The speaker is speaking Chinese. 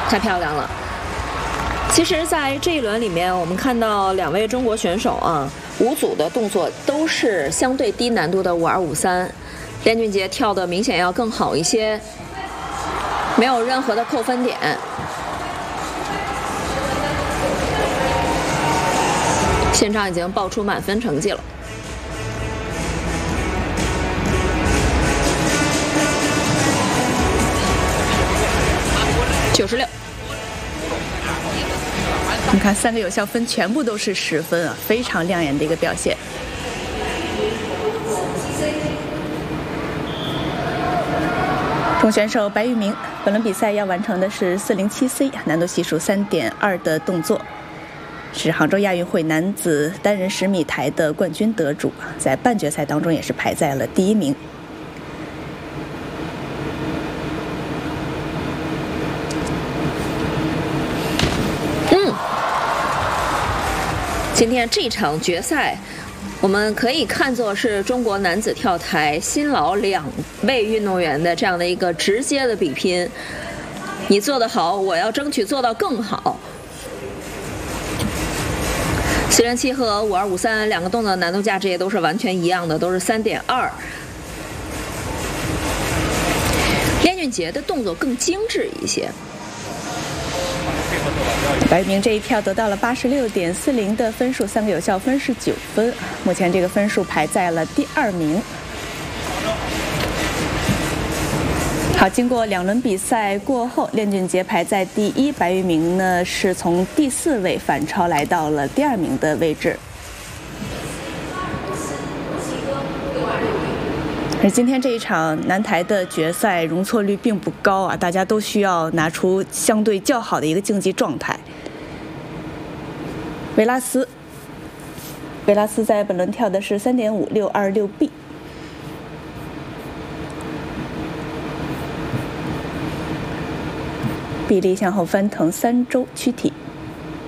太漂亮了。其实，在这一轮里面，我们看到2位中国选手啊，5组的动作都是相对低难度的5253，连俊杰跳的明显要更好一些，没有任何的扣分点。现场已经报出满分成绩了。96。 我们看3个有效分全部都是10分啊，非常亮眼的一个表现。中选手白玉明本轮比赛要完成的是407C 难度系数3.2的动作，是杭州亚运会男子单人10米台的冠军得主，在半决赛当中也是排在了第1名。 今天这场决赛，我们可以看作是中国男子跳台新老2位运动员的这样的一个直接的比拼。你做得好，我要争取做到更好。407和5253两个动作的难度价值也都是完全一样的，都是3.2。连俊杰的动作更精致一些。 白玉明这一跳得到了86.40的分数，3个有效分是9分，目前这个分数排在了第2名。好，经过2轮比赛过后，连俊杰排在第1，白玉明呢是从第4位反超来到了第2名的位置。而今天这一场男台的决赛容错率并不高啊，大家都需要拿出相对较好的一个竞技状态。维拉斯在本轮跳的是3.5626B， 臂力向后翻腾3周躯体。